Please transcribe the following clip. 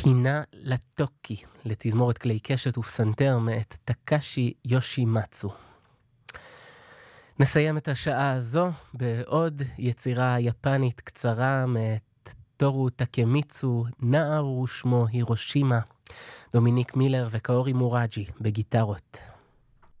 הינה לטוקי, לתזמורת כלי קשת ופסנתר מאת טקאשי יושימצו. נסיים את השעה הזו בעוד יצירה יפנית קצרה מאת טורו טקמיצו, נער ושמו הירושימה, דומיניק מילר וקאורי מוראג'י בגיטרות.